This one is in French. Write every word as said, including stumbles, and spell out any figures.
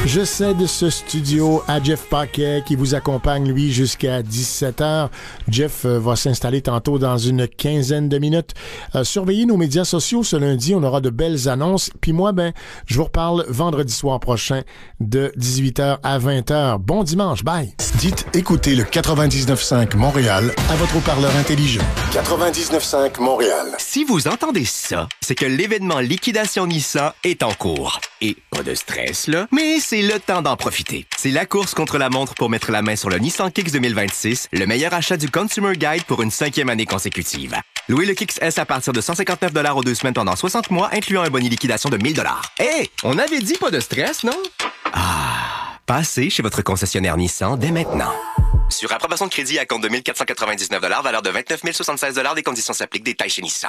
Je cède ce studio à Jeff Paquet qui vous accompagne, lui, jusqu'à dix-sept heures. Jeff euh, va s'installer tantôt dans une quinzaine de minutes. Euh, surveillez nos médias sociaux ce lundi, on aura de belles annonces. Puis moi, ben, je vous reparle vendredi soir prochain de dix-huit heures à vingt heures. Bon dimanche, bye! Dites écoutez le quatre-vingt-dix-neuf cinq Montréal à votre haut-parleur intelligent. quatre-vingt-dix-neuf cinq Montréal. Si vous entendez ça, c'est que l'événement Liquidation Nissan est en cours. Et pas de stress, là, mais c'est le temps d'en profiter. C'est la course contre la montre pour mettre la main sur le Nissan Kicks deux mille vingt-six, le meilleur achat du Consumer Guide pour une cinquième année consécutive. Louez le Kicks S à partir de cent cinquante-neuf dollars aux deux semaines pendant soixante mois, incluant un boni liquidation de mille dollars. Hé, on avait dit pas de stress, non? Ah, passez chez votre concessionnaire Nissan dès maintenant. Sur approbation de crédit à compte de mille quatre cent quatre-vingt-dix-neuf dollars, valeur de vingt-neuf mille soixante-seize dollars, des conditions s'appliquent, détails chez Nissan.